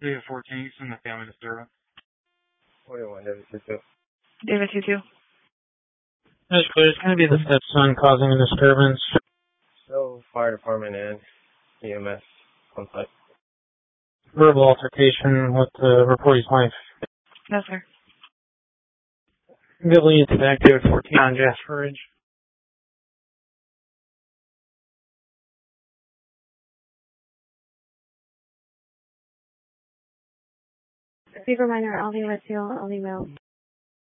David 14, in the family disturbance. 41, David 22. David 22. That's good. It's going to be the stepson causing a disturbance. So, fire department and EMS on site. Verbal altercation with the reportee's wife. No, sir. Billy into back David 14 on Jasper Ridge. Fever minor, I'll be with you. I'll email.